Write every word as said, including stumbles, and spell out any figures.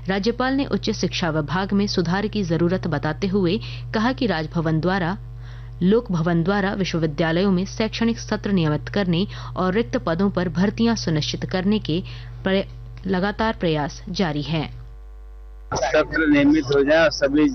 राज्यपाल ने उच्च शिक्षा विभाग में सुधार की जरूरत बताते हुए कहा कि राजभवन द्वारा लोक भवन द्वारा विश्वविद्यालयों में शैक्षणिक सत्र नियमित करने और रिक्त पदों पर भर्तियां सुनिश्चित करने के प्रय, लगातार प्रयास जारी हैं। सत्र नियमित हो जाए और सभी